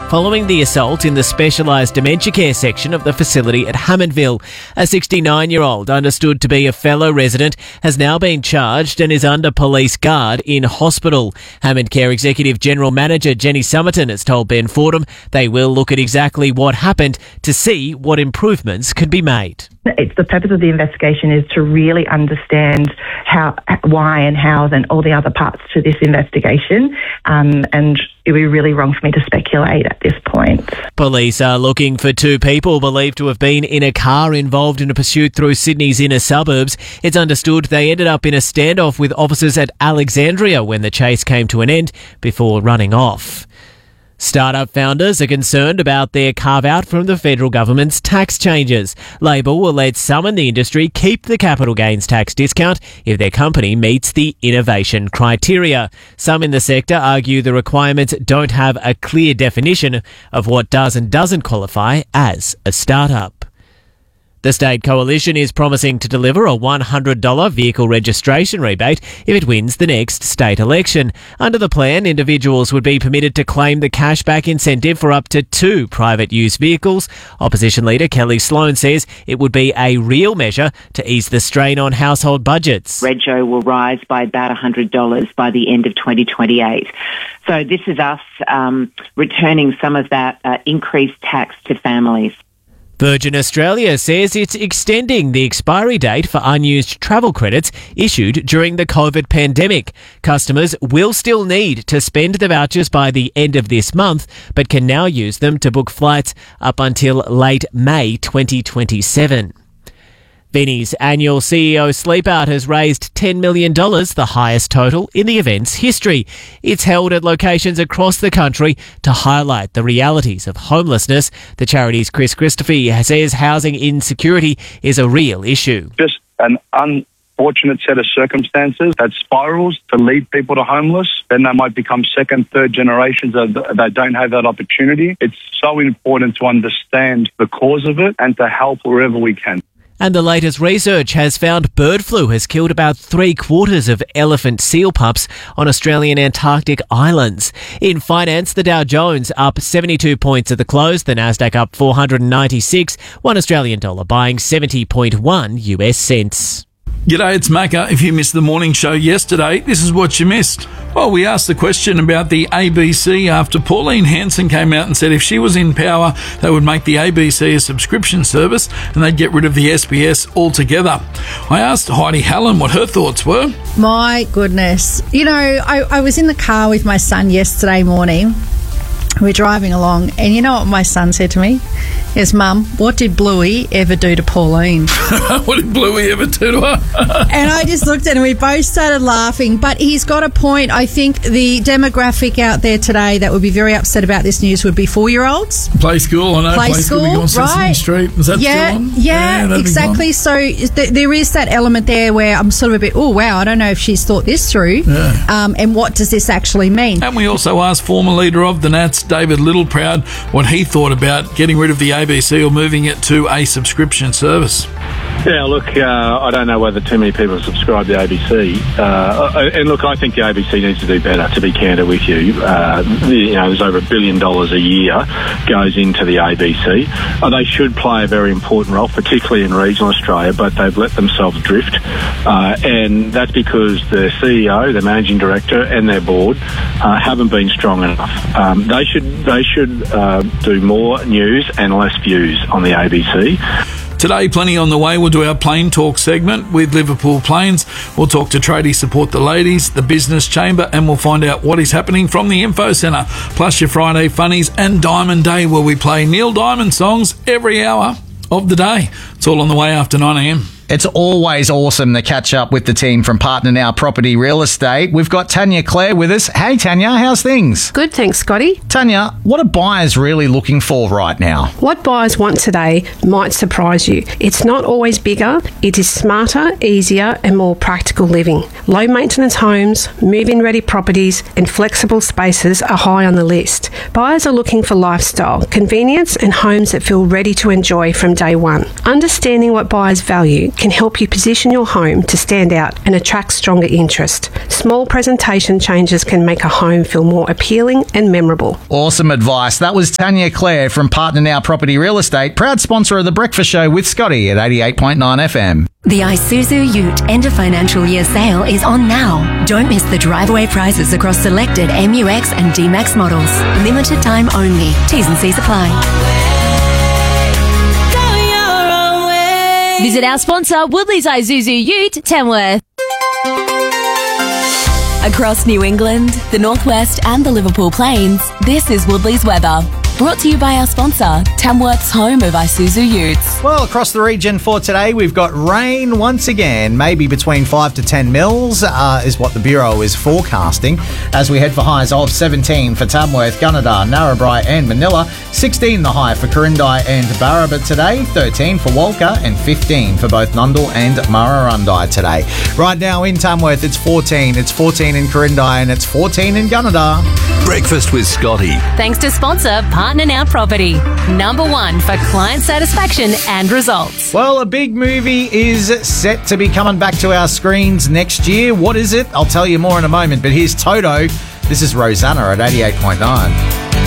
following the assault in the specialised dementia care section of the facility at Hammondville. A 69-year-old, understood to be a fellow resident, has now been charged and is under police guard in hospital. Hammond Care Executive General Manager Jenny Summerton has told Ben Fordham they will look at exactly what happened to see what improvements can be made. It's the purpose of the investigation is to really understand how, why and how and all the other parts to this investigation, and it would be really wrong for me to speculate at this point. Police are looking for two people believed to have been in a car involved in a pursuit through Sydney's inner suburbs. It's understood they ended up in a standoff with officers at Alexandria when the chase came to an end before running off. Startup founders are concerned about their carve-out from the federal government's tax changes. Labor will let some in the industry keep the capital gains tax discount if their company meets the innovation criteria. Some in the sector argue the requirements don't have a clear definition of what does and doesn't qualify as a startup. The State Coalition is promising to deliver a $100 vehicle registration rebate if it wins the next state election. Under the plan, individuals would be permitted to claim the cashback incentive for up to 2 private use vehicles. Opposition leader Kelly Sloan says it would be a real measure to ease the strain on household budgets. Rego will rise by about $100 by the end of 2028. So this is us returning some of that increased tax to families. Virgin Australia says it's extending the expiry date for unused travel credits issued during the COVID pandemic. Customers will still need to spend the vouchers by the end of this month, but can now use them to book flights up until late May 2027. Vinnie's annual CEO Sleepout has raised $10 million, the highest total in the event's history. It's held at locations across the country to highlight the realities of homelessness. The charity's Chris Christopher says housing insecurity is a real issue. Just an unfortunate set of circumstances that spirals to lead people to homeless. Then they might become second, third generations that don't have that opportunity. It's so important to understand the cause of it and to help wherever we can. And the latest research has found bird flu has killed about 3/4 of elephant seal pups on Australian Antarctic islands. In finance, the Dow Jones up 72 points at the close, the Nasdaq up 496, $1 Australian dollar buying 70.1 US cents. G'day, it's Macca. If you missed the morning show yesterday, this is what you missed. Well, we asked the question about the ABC after Pauline Hanson came out and said if she was in power, they would make the ABC a subscription service and they'd get rid of the SBS altogether. I asked Heidi Hallam what her thoughts were. My goodness. You know, I was in the car with my son yesterday morning. We're driving along, and you know what my son said to me? Yes, Mum, what did Bluey ever do to Pauline? What did Bluey ever do to her? And I just looked at him, we both started laughing. But he's got a point. I think the demographic out there today that would be very upset about this news would be 4-year-olds. Play school, I know. Play school, on Sesame Street. Is that still on? Yeah, exactly. So there is that element there where I'm sort of a bit, oh, wow, I don't know if she's thought this through. Yeah. And what does this actually mean? And we also asked former leader of the Nats, David Littleproud, what he thought about getting rid of the ABC or moving it to a subscription service. Yeah, look, I don't know whether too many people subscribe to ABC. And look, I think the ABC needs to do better, to be candid with you. There's over $1 billion a year goes into the ABC. They should play a very important role, particularly in regional Australia, but they've let themselves drift. And that's because the CEO, the managing director and their board haven't been strong enough. They should do more news and less views on the ABC. Today, plenty on the way. We'll do our Plane Talk segment with Liverpool Planes. We'll talk to Tradie Support the Ladies, the Business Chamber, and we'll find out what is happening from the Info Centre. Plus your Friday Funnies and Diamond Day, where we play Neil Diamond songs every hour of the day. It's all on the way after 9 a.m. It's always awesome to catch up with the team from Partner Now Property Real Estate. We've got Tanya Clare with us. Hey, Tanya, how's things? Good, thanks, Scotty. Tanya, what are buyers really looking for right now? What buyers want today might surprise you. It's not always bigger. It is smarter, easier and more practical living. Low maintenance homes, move-in ready properties and flexible spaces are high on the list. Buyers are looking for lifestyle, convenience and homes that feel ready to enjoy from day one. Understanding what buyers value can help you position your home to stand out and attract stronger interest. Small presentation changes can make a home feel more appealing and memorable. Awesome advice. That was Tanya Clare from Partner Now Property Real Estate, proud sponsor of The Breakfast Show with Scotty at 88.9 FM. The Isuzu Ute end of financial year sale is on now. Don't miss the drive-away prices across selected MUX and D-Max models. Limited time only. T's and C's apply. Visit our sponsor, Woodley's Isuzu Ute, Tamworth. Across New England, the Northwest and the Liverpool Plains, this is Woodley's weather. Brought to you by our sponsor, Tamworth's home of Isuzu Utes. Well, across the region for today, we've got rain once again, maybe between 5 to 10 mils is what the Bureau is forecasting, as we head for highs of 17 for Tamworth, Gunnedah, Narrabri and Manila, 16 the high for Corindai and Barraba today, 13 for Walker and 15 for both Nundle and Murrurundi today. Right now in Tamworth, it's 14 in Corindai and it's 14 in Gunnedah. Breakfast with Scotty. Thanks to sponsor Partner Now Property, #1 for client satisfaction and results. Well, a big movie is set to be coming back to our screens next year. What is it? I'll tell you more in a moment, but here's Toto. This is Rosanna at 88.9.